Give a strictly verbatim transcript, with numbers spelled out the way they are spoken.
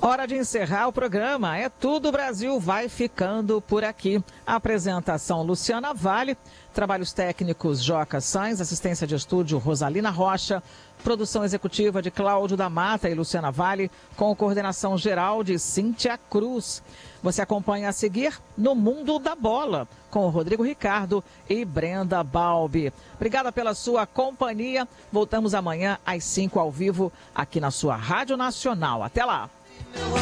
Hora de encerrar o programa. É tudo, Brasil vai ficando por aqui. A apresentação Luciana Vale, trabalhos técnicos Joca Sainz, assistência de estúdio Rosalina Rocha, produção executiva de Cláudio da Mata e Luciana Vale, com coordenação geral de Cíntia Cruz. Você acompanha a seguir No Mundo da Bola, com o Rodrigo Ricardo e Brenda Balbi. Obrigada pela sua companhia. Voltamos amanhã às cinco ao vivo aqui na sua Rádio Nacional. Até lá!